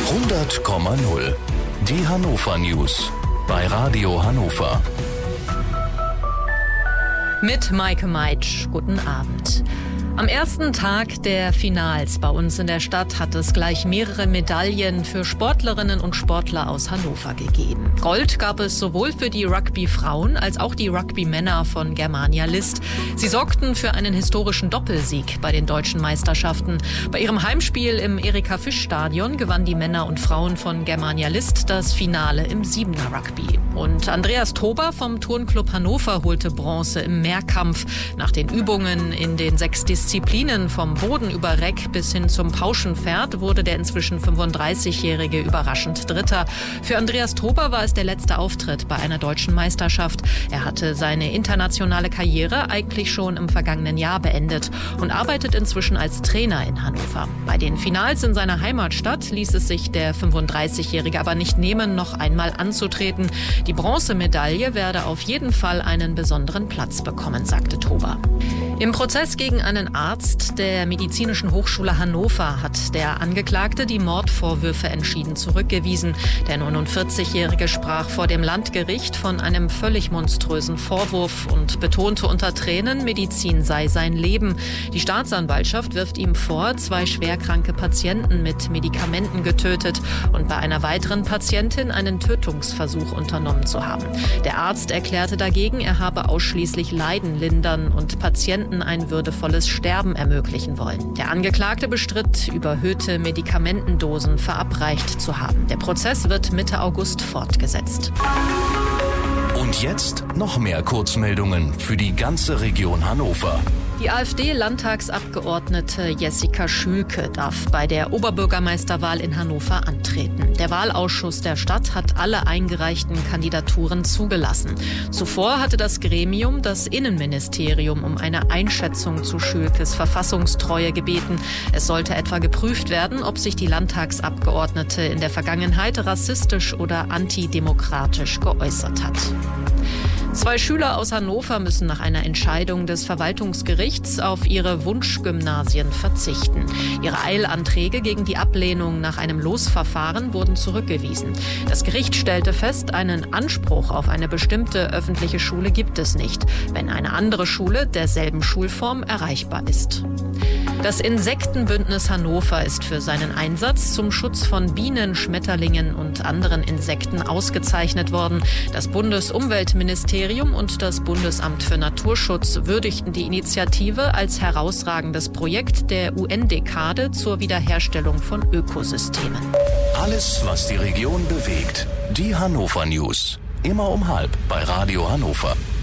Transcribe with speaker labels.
Speaker 1: 100,0. Die Hannover News bei Radio Hannover.
Speaker 2: Mit Maike Meitsch. Guten Abend. Am ersten Tag der Finals bei uns in der Stadt hat es gleich mehrere Medaillen für Sportlerinnen und Sportler aus Hannover gegeben. Gold gab es sowohl für die Rugby-Frauen als auch die Rugby-Männer von Germania List. Sie sorgten für einen historischen Doppelsieg bei den deutschen Meisterschaften. Bei ihrem Heimspiel im Erika-Fisch-Stadion gewannen die Männer und Frauen von Germania List das Finale im Siebener Rugby. Und Andreas Tober vom Turnclub Hannover holte Bronze im Mehrkampf. Nach den Übungen in den 6 Disziplinen vom Boden über Reck bis hin zum Pauschenpferd wurde der inzwischen 35-Jährige überraschend Dritter. Für Andreas Tober war es der letzte Auftritt bei einer deutschen Meisterschaft. Er hatte seine internationale Karriere eigentlich schon im vergangenen Jahr beendet und arbeitet inzwischen als Trainer in Hannover. Bei den Finals in seiner Heimatstadt ließ es sich der 35-Jährige aber nicht nehmen, noch einmal anzutreten. Die Bronzemedaille werde auf jeden Fall einen besonderen Platz bekommen, sagte Tober. Im Prozess gegen einen Arzt der Medizinischen Hochschule Hannover hat der Angeklagte die Mordvorwürfe entschieden zurückgewiesen. Der 49-Jährige sprach vor dem Landgericht von einem völlig monströsen Vorwurf und betonte unter Tränen, Medizin sei sein Leben. Die Staatsanwaltschaft wirft ihm vor, 2 schwerkranke Patienten mit Medikamenten getötet und bei einer weiteren Patientin einen Tötungsversuch unternommen zu haben. Der Arzt erklärte dagegen, er habe ausschließlich Leiden lindern und Patienten ein würdevolles Sterben ermöglichen wollen. Der Angeklagte bestritt, überhöhte Medikamentendosen verabreicht zu haben. Der Prozess wird Mitte August fortgesetzt.
Speaker 1: Und jetzt noch mehr Kurzmeldungen für die ganze Region Hannover.
Speaker 2: Die AfD-Landtagsabgeordnete Jessica Schülke darf bei der Oberbürgermeisterwahl in Hannover antreten. Der Wahlausschuss der Stadt hat alle eingereichten Kandidaturen zugelassen. Zuvor hatte das Gremium das Innenministerium um eine Einschätzung zu Schülkes Verfassungstreue gebeten. Es sollte etwa geprüft werden, ob sich die Landtagsabgeordnete in der Vergangenheit rassistisch oder antidemokratisch geäußert hat. 2 Schüler aus Hannover müssen nach einer Entscheidung des Verwaltungsgerichts auf ihre Wunschgymnasien verzichten. Ihre Eilanträge gegen die Ablehnung nach einem Losverfahren wurden zurückgewiesen. Das Gericht stellte fest, einen Anspruch auf eine bestimmte öffentliche Schule gibt es nicht, wenn eine andere Schule derselben Schulform erreichbar ist. Das Insektenbündnis Hannover ist für seinen Einsatz zum Schutz von Bienen, Schmetterlingen und anderen Insekten ausgezeichnet worden. Das Bundesumweltministerium und das Bundesamt für Naturschutz würdigten die Initiative als herausragendes Projekt der UN-Dekade zur Wiederherstellung von Ökosystemen.
Speaker 1: Alles, was die Region bewegt. Die Hannover News. Immer um 12:30 bei Radio Hannover.